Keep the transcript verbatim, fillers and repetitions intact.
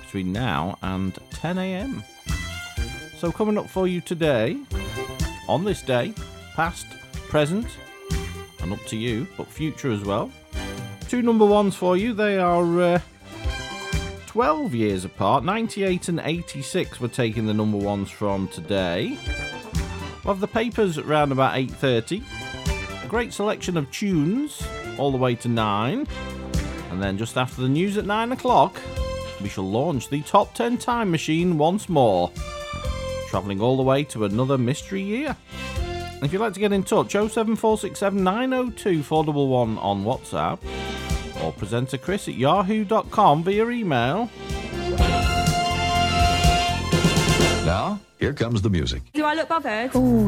between now and ten a.m. So coming up for you today, on this day, past, present, and up to you, but future as well. Two number ones for you. They are uh, twelve years apart. ninety-eight and eighty-six we're taking the number ones from today. We'll have the papers at round about eight thirty. A great selection of tunes all the way to nine. And then just after the news at nine o'clock, we shall launch the top ten time machine once more, travelling all the way to another mystery year. And if you'd like to get in touch, oh seven four six seven nine oh two four one one on WhatsApp, or presenter Chris at yahoo dot com via email. Now, here comes the music. Do I look bothered? Oh,